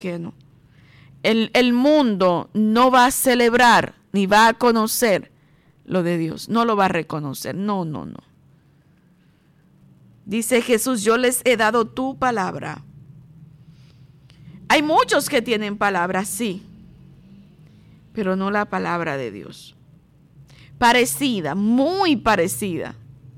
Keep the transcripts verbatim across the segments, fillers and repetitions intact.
que no. El, el mundo no va a celebrar ni va a conocer lo de Dios. No lo va a reconocer. No, no, no. Dice Jesús, yo les he dado tu palabra. Hay muchos que tienen palabra, sí, pero no la palabra de Dios. Parecida, muy parecida.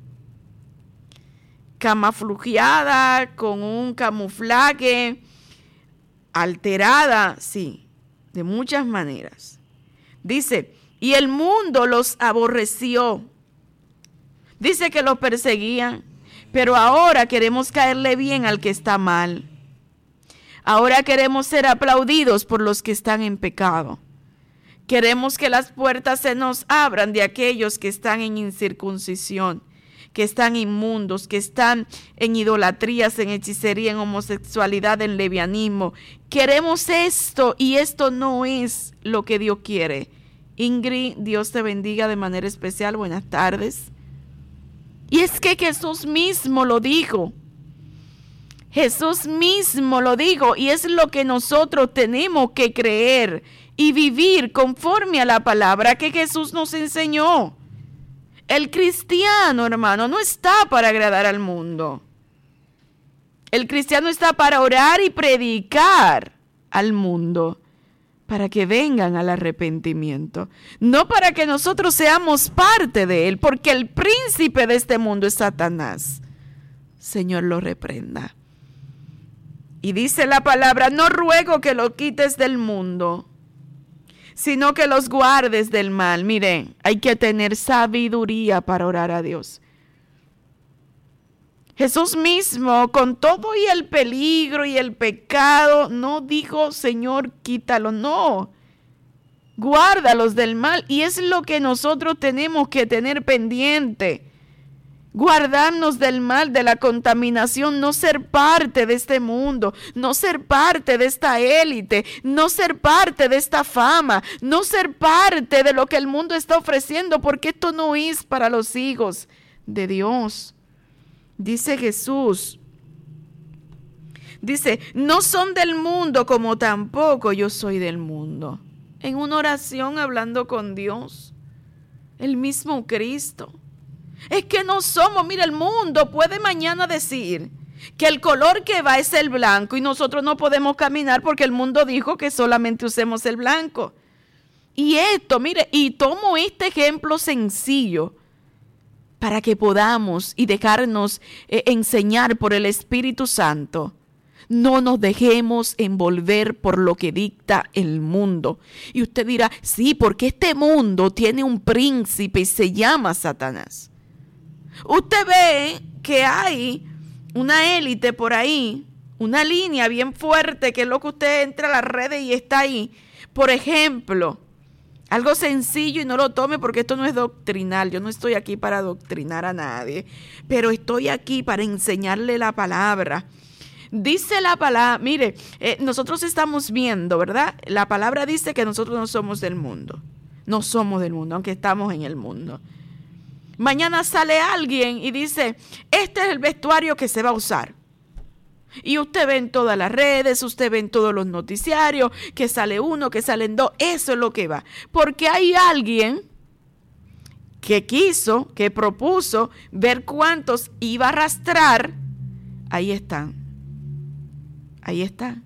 Camuflajeada, con un camuflaje, alterada, sí, de muchas maneras. Dice, y el mundo los aborreció. Dice que los perseguían, pero ahora queremos caerle bien al que está mal. Ahora queremos ser aplaudidos por los que están en pecado. Queremos que las puertas se nos abran de aquellos que están en incircuncisión, que están inmundos, que están en idolatrías, en hechicería, en homosexualidad, en lesbianismo. Queremos esto y esto no es lo que Dios quiere. Ingrid, Dios te bendiga de manera especial. Buenas tardes. Y es que Jesús mismo lo dijo. Jesús mismo lo dijo y es lo que nosotros tenemos que creer y vivir conforme a la palabra que Jesús nos enseñó. El cristiano, hermano, no está para agradar al mundo. El cristiano está para orar y predicar al mundo, para que vengan al arrepentimiento, no para que nosotros seamos parte de él, porque el príncipe de este mundo es Satanás. Señor, lo reprenda. Y dice la palabra, no ruego que lo quites del mundo, sino que los guardes del mal. Miren, hay que tener sabiduría para orar a Dios. Jesús mismo, con todo y el peligro y el pecado, no dijo, Señor, quítalo, no. Guárdalos del mal. Y es lo que nosotros tenemos que tener pendiente. Guardarnos del mal, de la contaminación, no ser parte de este mundo, no ser parte de esta élite, no ser parte de esta fama, no ser parte de lo que el mundo está ofreciendo, porque esto no es para los hijos de Dios. Dice Jesús, dice, no son del mundo como tampoco yo soy del mundo. En una oración hablando con Dios, el mismo Cristo. Es que no somos, mira, el mundo puede mañana decir que el color que va es el blanco y nosotros no podemos caminar porque el mundo dijo que solamente usemos el blanco. Y esto, mire, y tomo este ejemplo sencillo para que podamos y dejarnos eh, enseñar por el Espíritu Santo. No nos dejemos envolver por lo que dicta el mundo. Y usted dirá, sí, porque este mundo tiene un príncipe y se llama Satanás. Usted ve que hay una élite por ahí, una línea bien fuerte, que es lo que usted entra a las redes y está ahí. Por ejemplo, algo sencillo y no lo tome porque esto no es doctrinal. Yo no estoy aquí para adoctrinar a nadie, pero estoy aquí para enseñarle la palabra. Dice la palabra, mire, eh, nosotros estamos viendo, ¿verdad? La palabra dice que nosotros no somos del mundo. No somos del mundo, aunque estamos en el mundo. Mañana sale alguien y dice, este es el vestuario que se va a usar. Y usted ve en todas las redes, usted ve en todos los noticiarios, que sale uno, que salen dos, eso es lo que va. Porque hay alguien que quiso, que propuso ver cuántos iba a arrastrar. Ahí están. Ahí está.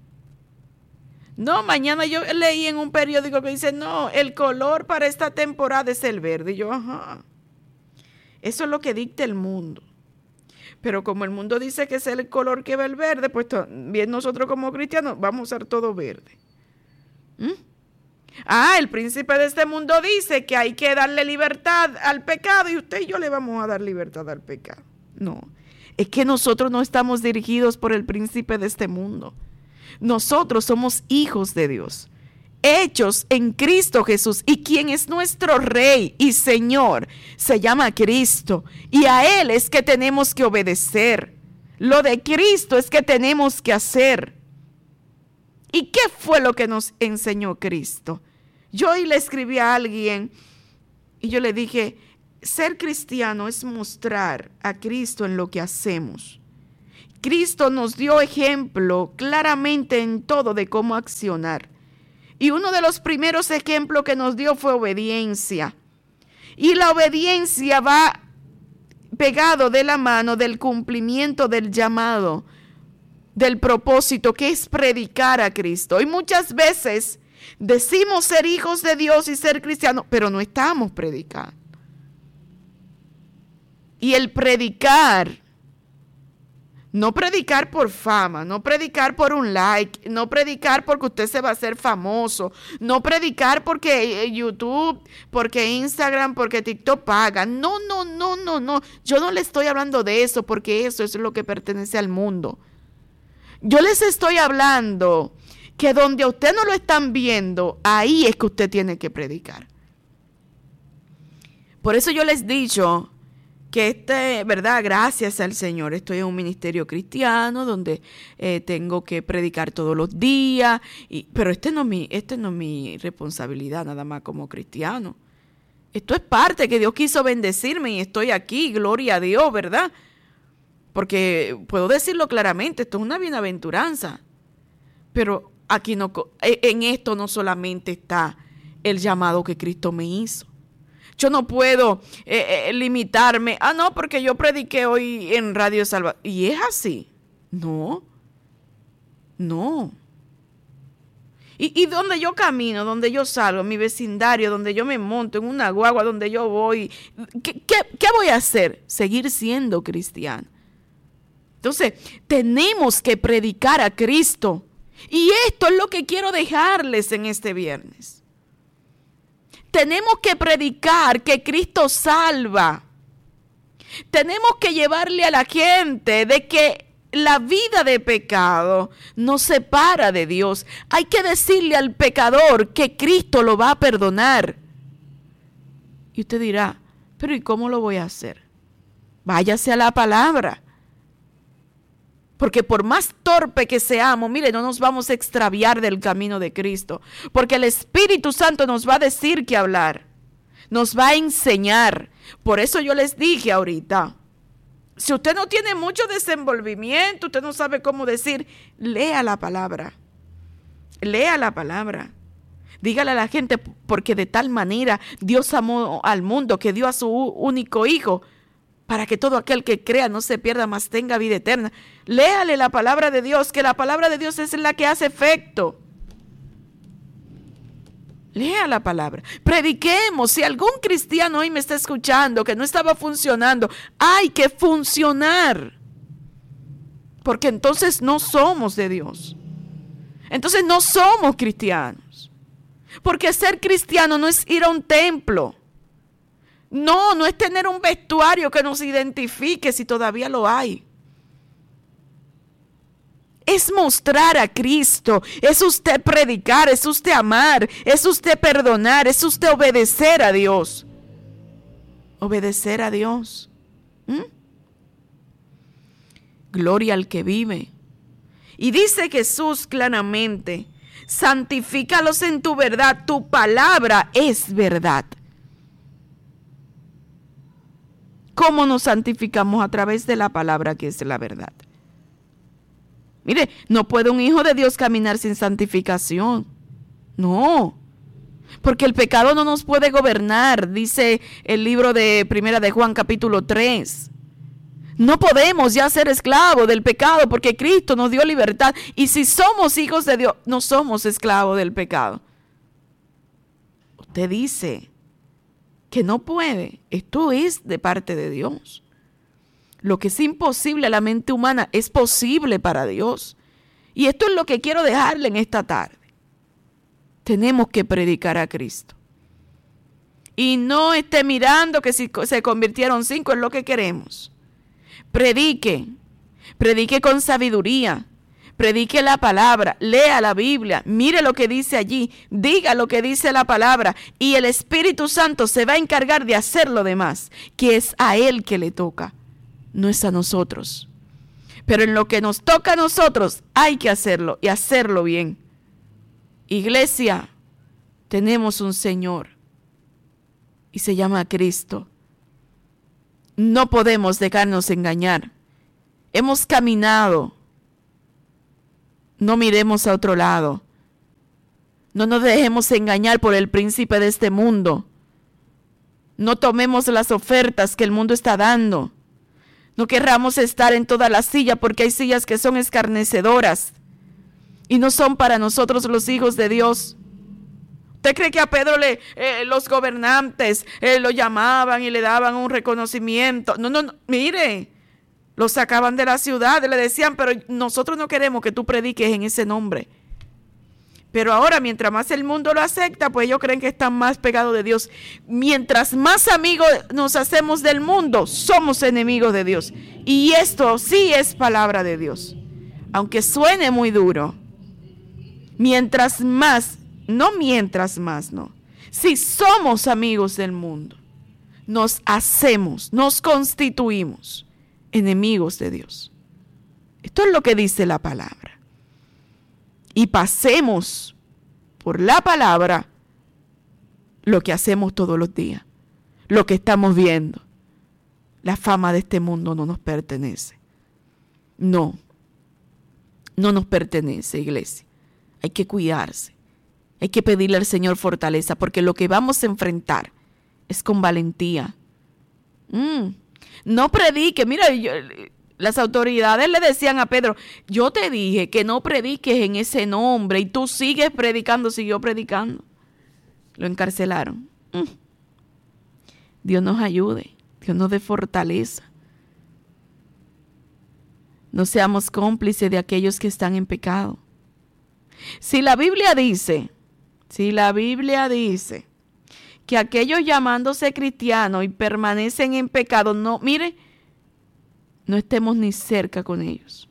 No, mañana yo leí en un periódico que dice, no, el color para esta temporada es el verde. Y yo, ajá. Eso es lo que dicta el mundo. Pero como el mundo dice que es el color que va el verde, pues bien nosotros como cristianos vamos a usar todo verde. ¿Mm? Ah, el príncipe de este mundo dice que hay que darle libertad al pecado y usted y yo le vamos a dar libertad al pecado. No, es que nosotros no estamos dirigidos por el príncipe de este mundo. Nosotros somos hijos de Dios, hechos en Cristo Jesús, y quien es nuestro Rey y Señor se llama Cristo, y a Él es que tenemos que obedecer. Lo de Cristo es que tenemos que hacer. ¿Y qué fue lo que nos enseñó Cristo? Yo hoy le escribí a alguien y yo le dije, ser cristiano es mostrar a Cristo en lo que hacemos. Cristo nos dio ejemplo claramente en todo de cómo accionar. Y uno de los primeros ejemplos que nos dio fue obediencia. Y la obediencia va pegado de la mano del cumplimiento del llamado, del propósito que es predicar a Cristo. Y muchas veces decimos ser hijos de Dios y ser cristianos, pero no estamos predicando. Y el predicar, no predicar por fama, no predicar por un like, no predicar porque usted se va a hacer famoso, no predicar porque YouTube, porque Instagram, porque TikTok paga. No, no, no, no, no. Yo no le estoy hablando de eso porque eso es lo que pertenece al mundo. Yo les estoy hablando que donde a usted no lo están viendo, ahí es que usted tiene que predicar. Por eso yo les he dicho que este, verdad, gracias al Señor, estoy en un ministerio cristiano donde eh, tengo que predicar todos los días, y, pero este no, es mi, este no es mi responsabilidad nada más como cristiano. Esto es parte que Dios quiso bendecirme y estoy aquí, gloria a Dios, ¿verdad? Porque puedo decirlo claramente, esto es una bienaventuranza, pero aquí no, en esto no solamente está el llamado que Cristo me hizo. Yo no puedo eh, eh, limitarme, ah, no, porque yo prediqué hoy en Radio Salvador. ¿Y es así? No, no. Y, y donde yo camino, donde yo salgo, en mi vecindario, donde yo me monto, en una guagua, donde yo voy, ¿qué, qué, qué voy a hacer? Seguir siendo cristiano. Entonces, tenemos que predicar a Cristo. Y esto es lo que quiero dejarles en este viernes. Tenemos que predicar que Cristo salva. Tenemos que llevarle a la gente de que la vida de pecado nos separa de Dios. Hay que decirle al pecador que Cristo lo va a perdonar. Y usted dirá, pero ¿y cómo lo voy a hacer? Váyase a la palabra. Porque por más torpe que seamos, mire, no nos vamos a extraviar del camino de Cristo. Porque el Espíritu Santo nos va a decir qué hablar. Nos va a enseñar. Por eso yo les dije ahorita, si usted no tiene mucho desenvolvimiento, usted no sabe cómo decir, lea la palabra. Lea la palabra. Dígale a la gente, porque de tal manera Dios amó al mundo que dio a su único hijo, para que todo aquel que crea no se pierda, mas tenga vida eterna. Léale la palabra de Dios, que la palabra de Dios es la que hace efecto. Lea la palabra. Prediquemos. Si algún cristiano hoy me está escuchando que no estaba funcionando, hay que funcionar. Porque entonces no somos de Dios. Entonces no somos cristianos. Porque ser cristiano no es ir a un templo. No, no es tener un vestuario que nos identifique si todavía lo hay. Es mostrar a Cristo, es usted predicar, es usted amar, es usted perdonar, es usted obedecer a Dios. Obedecer a Dios. ¿Mm? Gloria al que vive. Y dice Jesús claramente, santifícalos en tu verdad, tu palabra es verdad. ¿Cómo nos santificamos? A través de la palabra que es la verdad. Mire, no puede un hijo de Dios caminar sin santificación. No, porque el pecado no nos puede gobernar, dice el libro de Primera de Juan capítulo tres. No podemos ya ser esclavos del pecado porque Cristo nos dio libertad. Y si somos hijos de Dios, no somos esclavos del pecado. Usted dice que no puede. Esto es de parte de Dios. Lo que es imposible a la mente humana es posible para Dios. Y esto es lo que quiero dejarle en esta tarde. Tenemos que predicar a Cristo. Y no esté mirando que si se convirtieron cinco es lo que queremos. Predique. Predique con sabiduría. Predique la palabra, lea la Biblia, mire lo que dice allí, diga lo que dice la palabra y el Espíritu Santo se va a encargar de hacer lo demás, que es a Él que le toca, no es a nosotros. Pero en lo que nos toca a nosotros hay que hacerlo y hacerlo bien. Iglesia, tenemos un Señor y se llama Cristo. No podemos dejarnos engañar. hemos caminado, no miremos a otro lado. No nos dejemos engañar por el príncipe de este mundo. No tomemos las ofertas que el mundo está dando. No querramos estar en toda la silla porque hay sillas que son escarnecedoras y no son para nosotros los hijos de Dios. ¿Usted cree que a Pedro le, eh, los gobernantes eh, lo llamaban y le daban un reconocimiento? No, no, no, mire, lo sacaban de la ciudad, le decían, pero nosotros no queremos que tú prediques en ese nombre. Pero ahora, mientras más el mundo lo acepta, pues ellos creen que están más pegados de Dios. Mientras más amigos nos hacemos del mundo, somos enemigos de Dios. Y esto sí es palabra de Dios. Aunque suene muy duro. Mientras más, no mientras más, no. Si somos amigos del mundo, nos hacemos, nos constituimos enemigos de Dios. Esto es lo que dice la palabra. Y pasemos por la palabra lo que hacemos todos los días, lo que estamos viendo. La fama de este mundo no nos pertenece. No, no nos pertenece, iglesia. Hay que cuidarse. Hay que pedirle al Señor fortaleza, porque lo que vamos a enfrentar es con valentía. Mm, no predique, mira, yo... Las autoridades le decían a Pedro, yo te dije que no prediques en ese nombre y tú sigues predicando, siguió predicando. Lo encarcelaron. Mm. Dios nos ayude, Dios nos dé fortaleza. No seamos cómplices de aquellos que están en pecado. Si la Biblia dice, si la Biblia dice que aquellos llamándose cristianos y permanecen en pecado, no, mire, no estemos ni cerca con ellos.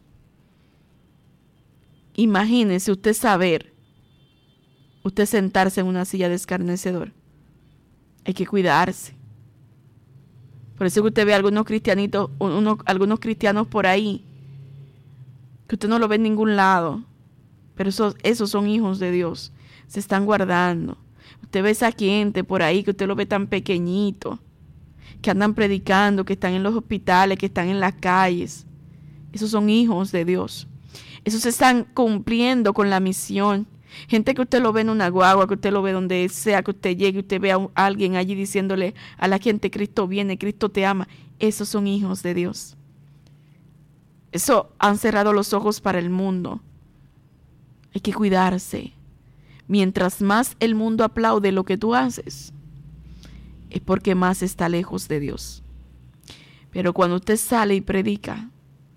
Imagínese usted saber, usted sentarse en una silla de escarnecedor. Hay que cuidarse. Por eso que usted ve a algunos cristianitos, unos, algunos cristianos por ahí, que usted no lo ve en ningún lado, pero esos, esos son hijos de Dios, se están guardando. Usted ve esa gente por ahí que usted lo ve tan pequeñito, que andan predicando, que están en los hospitales, que están en las calles. Esos son hijos de Dios. Esos están cumpliendo con la misión. Gente que usted lo ve en una guagua, que usted lo ve donde sea, que usted llegue, usted ve a alguien allí diciéndole a la gente, Cristo viene, Cristo te ama. Esos son hijos de Dios. Eso han cerrado los ojos para el mundo. Hay que cuidarse. Mientras más el mundo aplaude lo que tú haces, es porque más está lejos de Dios. Pero cuando usted sale y predica,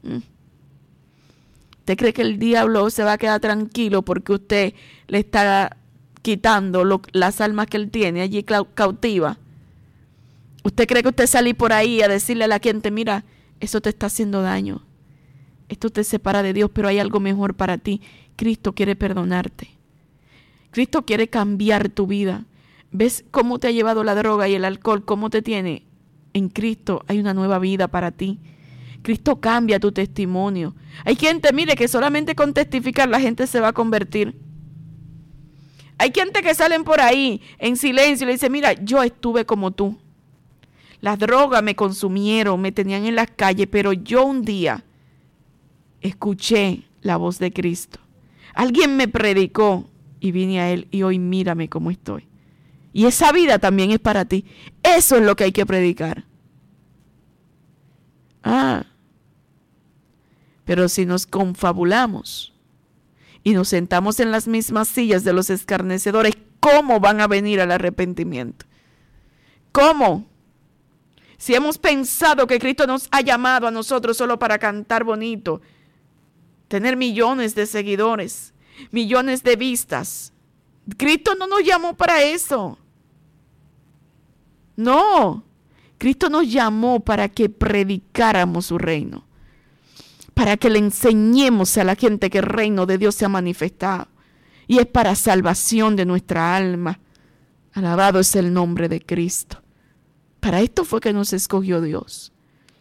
¿usted cree que el diablo se va a quedar tranquilo porque usted le está quitando lo, las almas que él tiene allí cautiva? ¿Usted cree que usted sale por ahí a decirle a la gente, mira, eso te está haciendo daño, esto te separa de Dios, pero hay algo mejor para ti? Cristo quiere perdonarte. Cristo quiere cambiar tu vida. ¿Ves cómo te ha llevado la droga y el alcohol? ¿Cómo te tiene? En Cristo hay una nueva vida para ti. Cristo cambia tu testimonio. Hay gente, mire, que solamente con testificar la gente se va a convertir. Hay gente que salen por ahí en silencio y le dice, mira, yo estuve como tú. Las drogas me consumieron, me tenían en las calles, pero yo un día escuché la voz de Cristo. Alguien me predicó y vine a Él y hoy mírame cómo estoy. Y esa vida también es para ti. Eso es lo que hay que predicar. Ah, pero si nos confabulamos y nos sentamos en las mismas sillas de los escarnecedores, ¿cómo van a venir al arrepentimiento? ¿Cómo? Si hemos pensado que Cristo nos ha llamado a nosotros solo para cantar bonito, tener millones de seguidores, millones de vistas, Cristo no nos llamó para eso. No, Cristo nos llamó para que predicáramos su reino, para que le enseñemos a la gente que el reino de Dios se ha manifestado y es para salvación de nuestra alma. Alabado es el nombre de Cristo. Para esto fue que nos escogió Dios.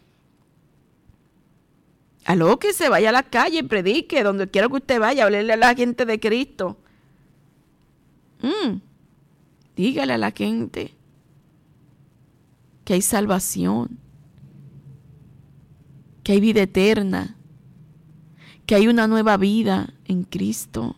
A lo que se vaya a la calle y predique, donde quiera que usted vaya, háblele a la gente de Cristo. Mm, dígale a la gente que hay salvación, que hay vida eterna, que hay una nueva vida en Cristo.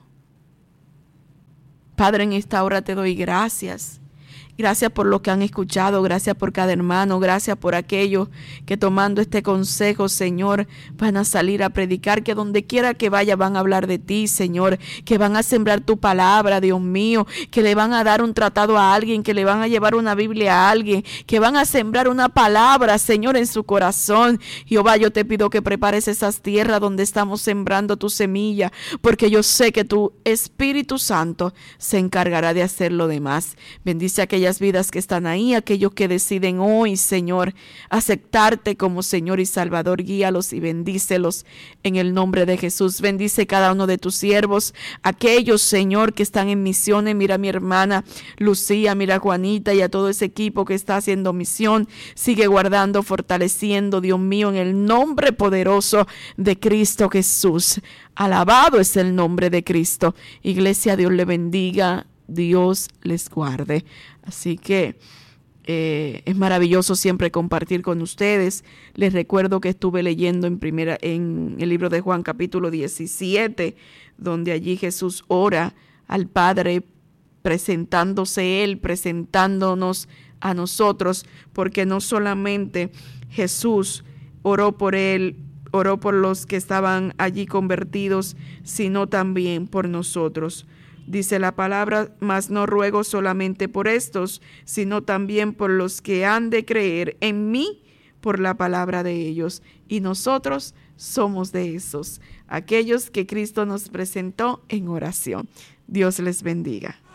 Padre, en esta hora te doy gracias. Gracias por lo que han escuchado, gracias por cada hermano, gracias por aquellos que tomando este consejo, Señor, van a salir a predicar, que donde quiera que vaya van a hablar de ti, Señor, que van a sembrar tu palabra, Dios mío, que le van a dar un tratado a alguien, que le van a llevar una Biblia a alguien, que van a sembrar una palabra, Señor, en su corazón. Jehová, yo te pido que prepares esas tierras donde estamos sembrando tu semilla, porque yo sé que tu Espíritu Santo se encargará de hacer lo demás. Bendice a aquellas vidas que están ahí, aquellos que deciden hoy, Señor, aceptarte como Señor y Salvador. Guíalos y bendícelos en el nombre de Jesús. Bendice cada uno de tus siervos, aquellos, Señor, que están en misiones. Mira a mi hermana Lucía, mira a Juanita y a todo ese equipo que está haciendo misión. Sigue guardando, fortaleciendo, Dios mío, en el nombre poderoso de Cristo Jesús. Alabado es el nombre de Cristo. Iglesia, Dios le bendiga, Dios les guarde. Así que eh, es maravilloso siempre compartir con ustedes. Les recuerdo que estuve leyendo en, primera, en el libro de Juan capítulo diecisiete, donde allí Jesús ora al Padre, presentándose Él, presentándonos a nosotros, porque no solamente Jesús oró por Él, oró por los que estaban allí convertidos, sino también por nosotros. Dice la palabra, mas no ruego solamente por estos, sino también por los que han de creer en mí por la palabra de ellos. Y nosotros somos de esos, aquellos que Cristo nos presentó en oración. Dios les bendiga.